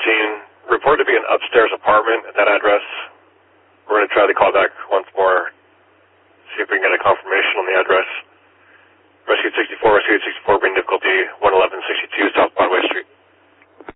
reported to be an upstairs apartment at that address. We're going to try to call back once more, see if we can get a confirmation on the address. Rescue 64, being difficulty 11162 South Broadway Street.